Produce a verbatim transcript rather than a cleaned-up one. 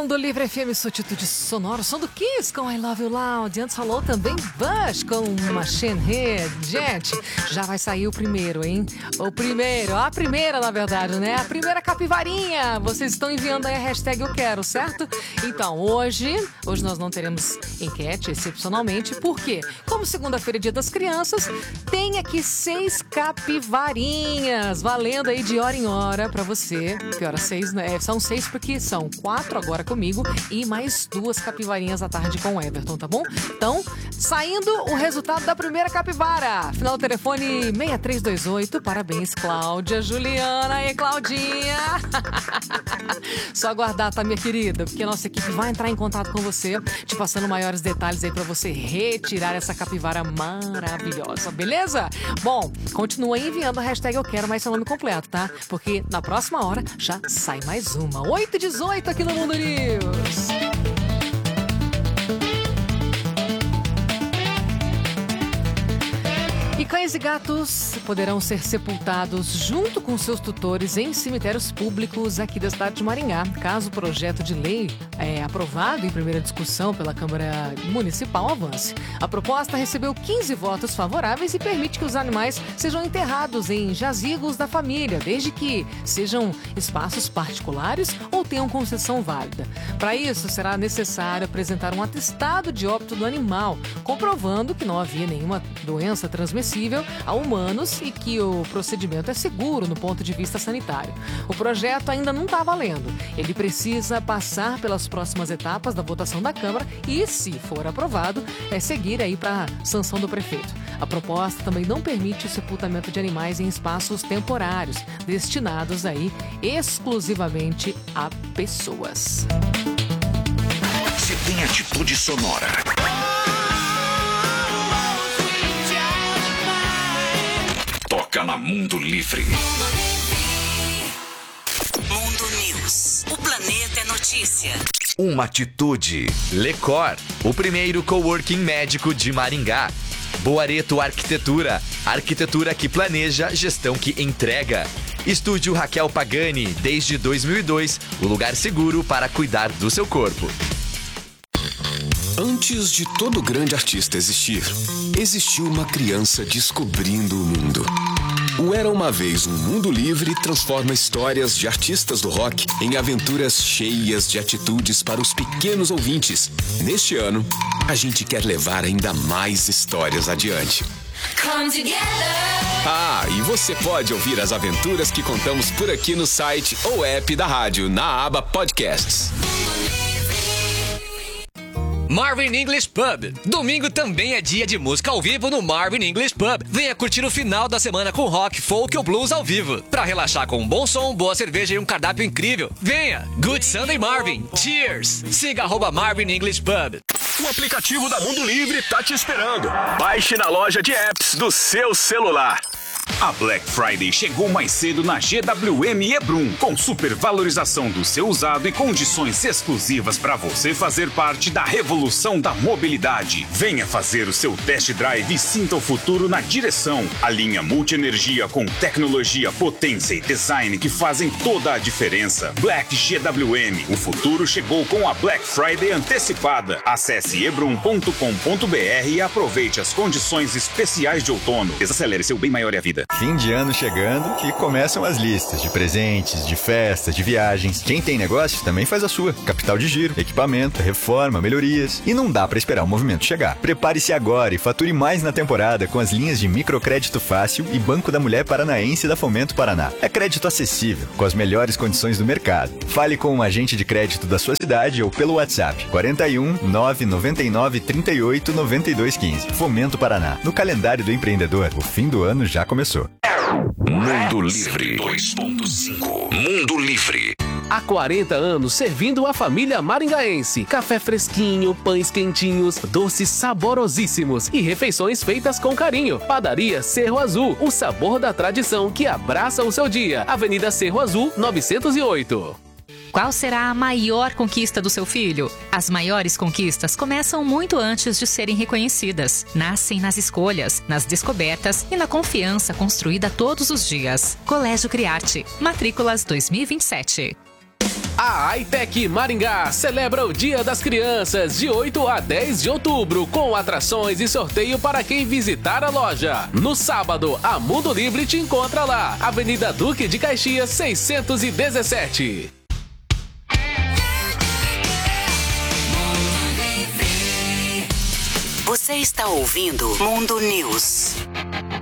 Mundo Livre F M, sua atitude sonora, som do Kiss com I Love You Loud. Antes falou também Bush com Machine Head. Gente, já vai sair o primeiro, hein? O primeiro, a primeira na verdade, né? A primeira capivarinha. Vocês estão enviando aí a hashtag Eu Quero, certo? Então, hoje, hoje nós não teremos enquete, excepcionalmente, porque, como segunda-feira é dia das crianças, tem aqui seis capivarinhas, valendo aí de hora em hora pra você. Que hora seis, né? São seis porque são quatro agora comigo e mais duas capivarinhas à tarde com o Everton, tá bom? Então, saindo o resultado da primeira capivara. Final do telefone seis três dois oito. Parabéns, Cláudia, Juliana e Claudinha. Só aguardar, tá, minha querida? Porque a nossa equipe vai entrar em contato com você, te passando maiores detalhes aí pra você retirar essa capivara maravilhosa, beleza? Bom, continua enviando a hashtag Eu Quero, mais seu nome completo, tá? Porque na próxima hora já sai mais uma. oito e dezoito aqui no Mundo News. E cães e gatos poderão ser sepultados junto com seus tutores em cemitérios públicos aqui da cidade de Maringá, caso o projeto de lei é aprovado em primeira discussão pela Câmara Municipal avance. A proposta recebeu quinze votos favoráveis e permite que os animais sejam enterrados em jazigos da família, desde que sejam espaços particulares ou tenham concessão válida. Para isso, será necessário apresentar um atestado de óbito do animal, comprovando que não havia nenhuma doença transmissível a humanos e que o procedimento é seguro no ponto de vista sanitário. O projeto ainda não está valendo. Ele precisa passar pelas próximas etapas da votação da Câmara e, se for aprovado, é seguir aí para a sanção do prefeito. A proposta também não permite o sepultamento de animais em espaços temporários, destinados aí exclusivamente a pessoas. Você tem atitude sonora. Toca na Mundo Livre. Mundo News. O planeta é notícia. Uma atitude. Lecor, o primeiro coworking médico de Maringá. Boareto Arquitetura, arquitetura que planeja, gestão que entrega. Estúdio Raquel Pagani, desde dois mil e dois, o lugar seguro para cuidar do seu corpo. Antes de todo grande artista existir, existiu uma criança descobrindo o mundo. O Era Uma Vez Um Mundo Livre transforma histórias de artistas do rock em aventuras cheias de atitudes para os pequenos ouvintes. Neste ano, a gente quer levar ainda mais histórias adiante. Come together. Ah, e você pode ouvir as aventuras que contamos por aqui no site ou app da rádio, na aba Podcasts. Marvin English Pub. Domingo também é dia de música ao vivo no Marvin English Pub. Venha curtir o final da semana com rock, folk ou blues ao vivo. Pra relaxar com um bom som, boa cerveja e um cardápio incrível. Venha! Good Sunday Marvin. Cheers! Siga arroba Marvin English Pub. O aplicativo da Mundo Livre tá te esperando. Baixe na loja de apps do seu celular. A Black Friday chegou mais cedo na G W M Hebrum, com supervalorização do seu usado e condições exclusivas para você fazer parte da revolução da mobilidade. Venha fazer o seu test drive e sinta o futuro na direção. A linha multienergia com tecnologia, potência e design que fazem toda a diferença. Black G W M, o futuro chegou com a Black Friday antecipada. Acesse hebrum ponto com ponto b r e aproveite as condições especiais de outono. Desacelere seu bem maior é a vida. Fim de ano chegando e começam as listas de presentes, de festas, de viagens. Quem tem negócio também faz a sua. Capital de giro, equipamento, reforma, melhorias. E não dá pra esperar o movimento chegar. Prepare-se agora e fature mais na temporada com as linhas de microcrédito fácil e Banco da Mulher Paranaense da Fomento Paraná. É crédito acessível, com as melhores condições do mercado. Fale com um agente de crédito da sua cidade ou pelo WhatsApp quarenta e um, nove noventa e nove, trinta e oito, noventa e dois, quinze. Fomento Paraná. No calendário do empreendedor, o fim do ano já começou. Mundo Livre dois ponto cinco. Mundo Livre. Há quarenta anos servindo a família maringaense. Café fresquinho, pães quentinhos, doces saborosíssimos e refeições feitas com carinho. Padaria Cerro Azul, o sabor da tradição que abraça o seu dia. Avenida Cerro Azul, novecentos e oito. Qual será a maior conquista do seu filho? As maiores conquistas começam muito antes de serem reconhecidas. Nascem nas escolhas, nas descobertas e na confiança construída todos os dias. Colégio Criarte. Matrículas dois mil e vinte e sete. A iTech Maringá celebra o Dia das Crianças de oito a dez de outubro com atrações e sorteio para quem visitar a loja. No sábado, a Mundo Livre te encontra lá, Avenida Duque de Caxias seiscentos e dezessete. Você está ouvindo Mundo News.